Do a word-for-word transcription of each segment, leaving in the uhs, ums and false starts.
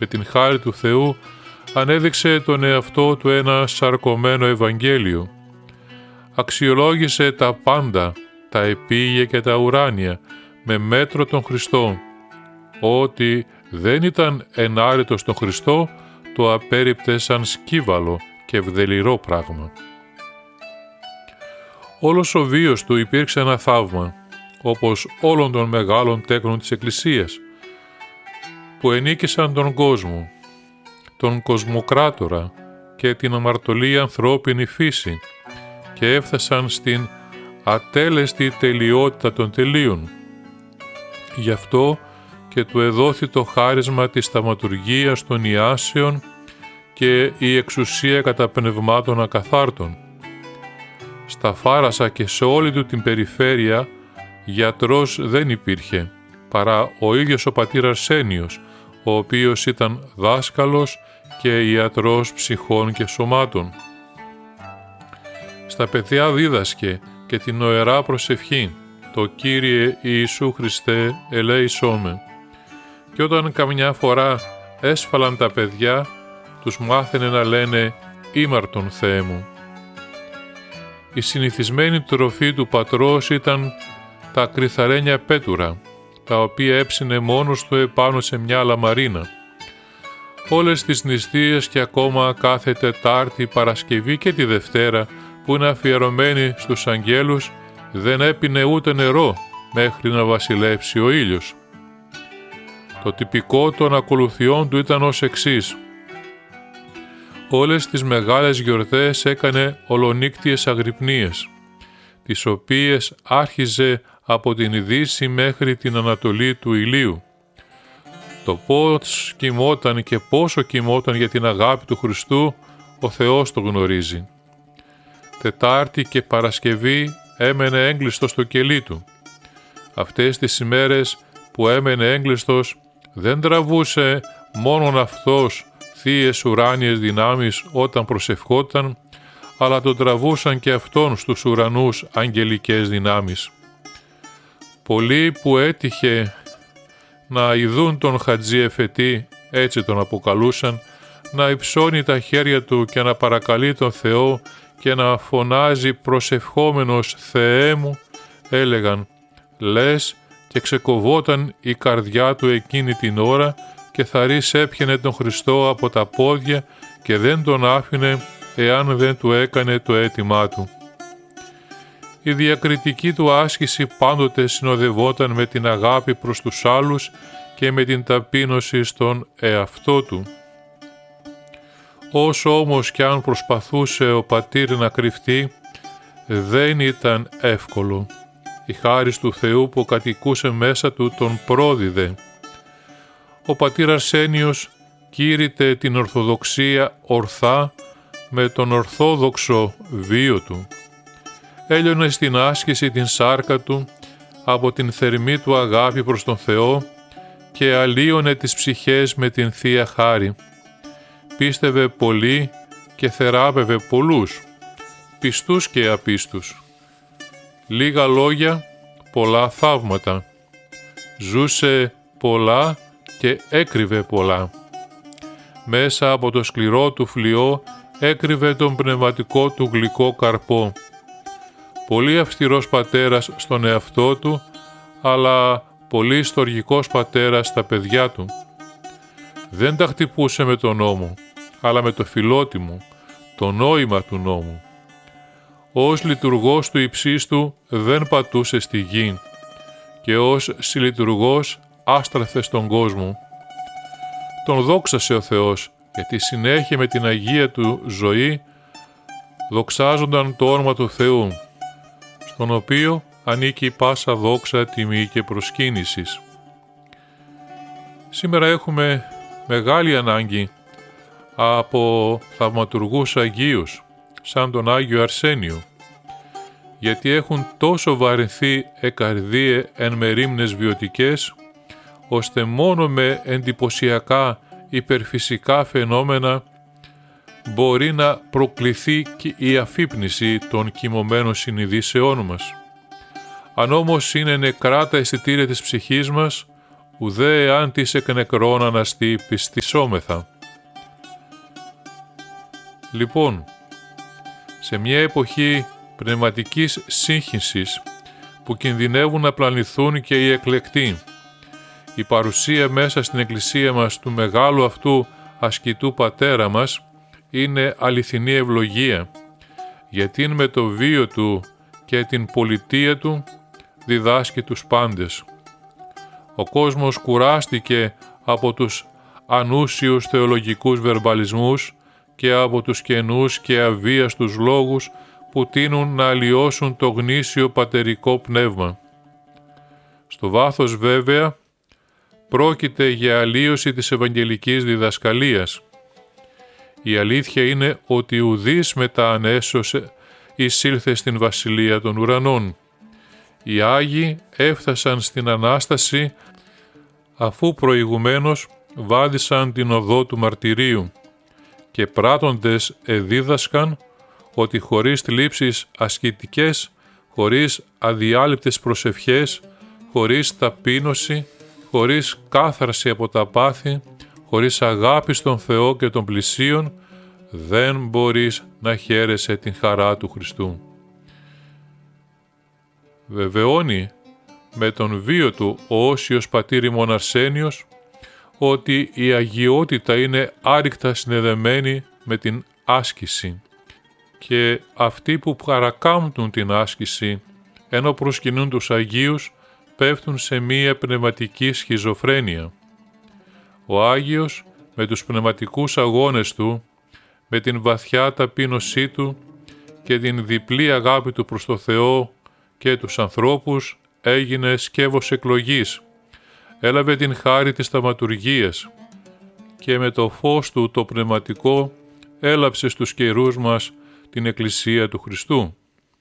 Με την χάρη του Θεού ανέδειξε τον εαυτό του ένα σαρκωμένο Ευαγγέλιο. Αξιολόγησε τα πάντα, τα επίγεια και τα ουράνια, με μέτρο τον Χριστό. Ό,τι δεν ήταν ενάρετο στον Χριστό, το απέρριπτε σαν σκύβαλο και ευδελιρό πράγμα. Όλος ο βίος του υπήρξε ένα θαύμα, όπως όλων των μεγάλων τέκνων της Εκκλησίας, που ενίκησαν τον κόσμο, τον κοσμοκράτορα και την αμαρτωλή ανθρώπινη φύση και έφτασαν στην ατέλεστη τελειότητα των τελείων. Γι' αυτό και του εδόθη το χάρισμα της θαυματουργίας των ιάσεων και η εξουσία κατά πνευμάτων ακαθάρτων. Στα Φάρασα και σε όλη του την περιφέρεια γιατρός δεν υπήρχε, παρά ο ίδιος ο πατήρ Αρσένιος, ο οποίος ήταν δάσκαλος και ιατρός ψυχών και σωμάτων. Στα παιδιά δίδασκε και την οερά προσευχή, το «Κύριε Ιησού Χριστέ, ελέησό με». Και όταν καμιά φορά έσφαλαν τα παιδιά, τους μάθαινε να λένε «Ήμαρτον Θεέ μου». Η συνηθισμένη τροφή του πατρός ήταν τα κρυθαρένια πέτουρα, τα οποία έψινε μόνος του επάνω σε μια λαμαρίνα. Όλες τις νηστείες και ακόμα κάθε Τετάρτη, Παρασκευή και τη Δευτέρα που είναι αφιερωμένη στους αγγέλους, δεν έπινε ούτε νερό μέχρι να βασιλέψει ο ήλιος. Το τυπικό των ακολουθιών του ήταν ως εξής. Όλες τις μεγάλες γιορτές έκανε ολονύκτιες αγρυπνίες, τις οποίες άρχιζε από την Δύση μέχρι την Ανατολή του ηλίου. Το πώς κοιμόταν και πόσο κοιμόταν για την αγάπη του Χριστού, ο Θεός το γνωρίζει. Τετάρτη και Παρασκευή έμενε έγκλειστος στο κελί του. Αυτές τις ημέρες που έμενε έγκλειστος δεν τραβούσε μόνον αυτός θείες ουράνιες δυνάμεις όταν προσευχόταν, αλλά τον τραβούσαν και αυτόν στους ουρανούς αγγελικές δυνάμεις. Πολλοί που έτυχε να ειδούν τον Χατζή Εφετή, έτσι τον αποκαλούσαν, να υψώνει τα χέρια του και να παρακαλεί τον Θεό και να φωνάζει προσευχόμενος «Θεέ μου», έλεγαν «Λες», και ξεκοβόταν η καρδιά του εκείνη την ώρα και θαρρής έπιαινε τον Χριστό από τα πόδια και δεν τον άφηνε εάν δεν του έκανε το αίτημά του. Η διακριτική του άσκηση πάντοτε συνοδευόταν με την αγάπη προς τους άλλους και με την ταπείνωση στον εαυτό του. Όσο όμως κι αν προσπαθούσε ο πατήρ να κρυφτεί, δεν ήταν εύκολο. Η χάρις του Θεού που κατοικούσε μέσα του τον πρόδιδε. Ο πατήρ Αρσένιος κήρυτε την Ορθοδοξία ορθά με τον ορθόδοξο βίο του. Έλειωνε στην άσκηση την σάρκα του από την θερμή του αγάπη προς τον Θεό και αλλίωνε τις ψυχές με την Θεία Χάρη. Πίστευε πολύ και θεράπευε πολλούς, πιστούς και απίστους. Λίγα λόγια, πολλά θαύματα. Ζούσε πολλά και έκρυβε πολλά. Μέσα από το σκληρό του φλοιό έκρυβε τον πνευματικό του γλυκό καρπό. Πολύ αυστηρός πατέρας στον εαυτό του, αλλά πολύ στοργικός πατέρας στα παιδιά του. Δεν τα χτυπούσε με τον νόμο, αλλά με το φιλότιμο, το νόημα του νόμου. Ως λειτουργός του υψίστου δεν πατούσε στη γη και ως συλλειτουργός άστραφε στον κόσμο. Τον δόξασε ο Θεός, γιατί συνέχεια με την Αγία του ζωή δοξάζονταν το όνομα του Θεού, στον οποίο ανήκει πάσα δόξα, τιμή και προσκύνησης. Σήμερα έχουμε μεγάλη ανάγκη από θαυματουργούς Αγίους, σαν τον Άγιο Αρσένιο, γιατί έχουν τόσο βαρυνθεί εκαρδίε εν μερίμνες βιωτικές, ώστε μόνο με εντυπωσιακά υπερφυσικά φαινόμενα μπορεί να προκληθεί και η αφύπνιση των κοιμωμένων συνειδήσεών μας. Αν όμως είναι νεκρά τα αισθητήρια της ψυχής μας, ουδέ αν της εκ νεκρών αναστεί πιστισόμεθα. Λοιπόν, σε μια εποχή πνευματικής σύγχυσης που κινδυνεύουν να πλανηθούν και οι εκλεκτοί, η παρουσία μέσα στην Εκκλησία μας του μεγάλου αυτού ασκητού πατέρα μας είναι αληθινή ευλογία, γιατί με το βίο του και την πολιτεία του διδάσκει τους πάντες. Ο κόσμος κουράστηκε από τους ανούσιους θεολογικούς βερμπαλισμούς και από τους κενούς και αβίαστους λόγους που τείνουν να αλλοιώσουν το γνήσιο πατερικό πνεύμα. Στο βάθος βέβαια πρόκειται για αλλοίωση της Ευαγγελικής διδασκαλίας. Η αλήθεια είναι ότι ουδής μετά ανέσωσε εισήλθε στην Βασιλεία των Ουρανών. Οι Άγιοι έφτασαν στην Ανάσταση αφού προηγουμένως βάδισαν την οδό του μαρτυρίου και πράττοντες εδίδασκαν ότι χωρίς θλίψεις ασκητικές, χωρίς αδιάλειπτες προσευχές, χωρίς ταπείνωση, χωρίς κάθαρση από τα πάθη, χωρίς αγάπη στον Θεό και των πλησίων, δεν μπορείς να χαίρεσαι την χαρά του Χριστού. Βεβαιώνει με τον βίο του ο Όσιος πατήρ ημών Αρσένιος ότι η αγιότητα είναι άρρηκτα συνδεδεμένη με την άσκηση και αυτοί που παρακάμπτουν την άσκηση ενώ προσκυνούν τους Αγίους πέφτουν σε μία πνευματική σχιζοφρένεια. Ο Άγιος με τους πνευματικούς αγώνες του, με την βαθιά ταπείνωσή του και την διπλή αγάπη του προς το Θεό και τους ανθρώπους έγινε σκεύος εκλογής, έλαβε την χάρη της θαυματουργίας και με το φως του το πνευματικό έλαψε στους καιρούς μας την Εκκλησία του Χριστού.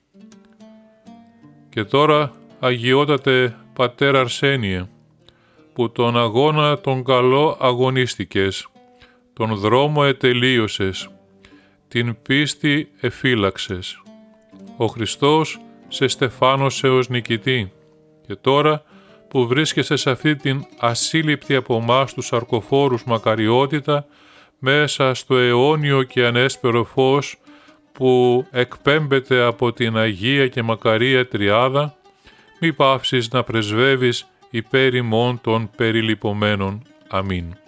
Και τώρα, αγιότατε πατέρα Αρσένιε, που τον αγώνα τον καλό αγωνίστηκες, τον δρόμο ετελείωσες, την πίστη εφύλαξες. Ο Χριστός σε στεφάνωσε ως νικητή και τώρα που βρίσκεσαι σε αυτή την ασύλληπτη από εμάς τους σαρκοφόρους μακαριότητα μέσα στο αιώνιο και ανέσπερο φως που εκπέμπεται από την Αγία και Μακαρία Τριάδα, μη πάυσεις να πρεσβεύεις υπέρ ημών των περιλυπωμένων. Αμήν.